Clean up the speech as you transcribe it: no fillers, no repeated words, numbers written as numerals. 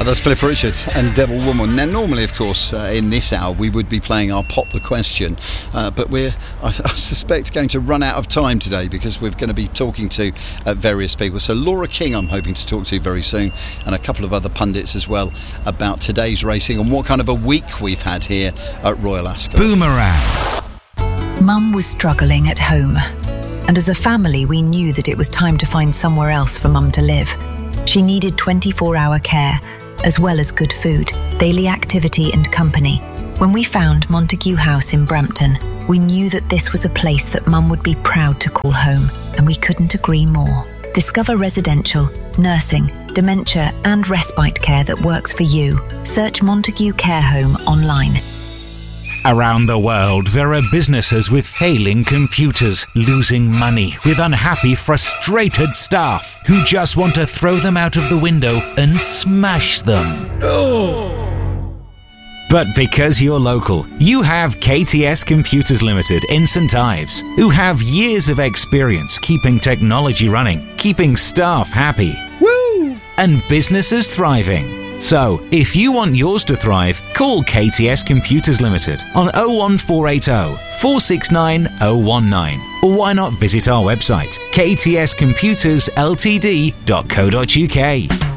That's Cliff Richard and Devil Woman. Now, normally, of course, in this hour, we would be playing our Pop the Question, but I suspect, going to run out of time today because we're going to be talking to various people. So Laura King, I'm hoping to talk to very soon, and a couple of other pundits as well about today's racing and what kind of a week we've had here at Royal Ascot. Boomerang. Mum was struggling at home, and as a family, we knew that it was time to find somewhere else for Mum to live. She needed 24-hour care, as well as good food, daily activity and company. When we found Montague House in Brampton, we knew that this was a place that Mum would be proud to call home, and we couldn't agree more. Discover residential, nursing, dementia and respite care that works for you. Search Montague Care Home online. Around the world, there are businesses with failing computers, losing money, with unhappy, frustrated staff who just want to throw them out of the window and smash them. But because you're local, you have KTS Computers Limited in St Ives, who have years of experience keeping technology running, keeping staff happy, and businesses thriving. So, if you want yours to thrive, call KTS Computers Limited on 01480 469 019. Or why not visit our website, ktscomputersltd.co.uk.